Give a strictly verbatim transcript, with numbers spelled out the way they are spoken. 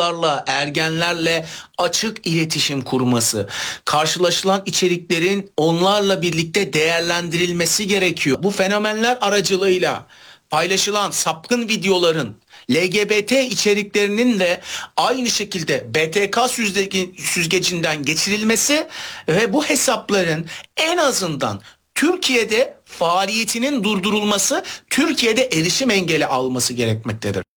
çocuklarla, ergenlerle açık iletişim kurması, karşılaşılan içeriklerin onlarla birlikte değerlendirilmesi gerekiyor. Bu fenomenler aracılığıyla paylaşılan sapkın videoların, L G B T içeriklerinin de aynı şekilde B T K süzge- süzgecinden geçirilmesi ve bu hesapların en azından Türkiye'de faaliyetinin durdurulması, Türkiye'de erişim engeli alması gerekmektedir.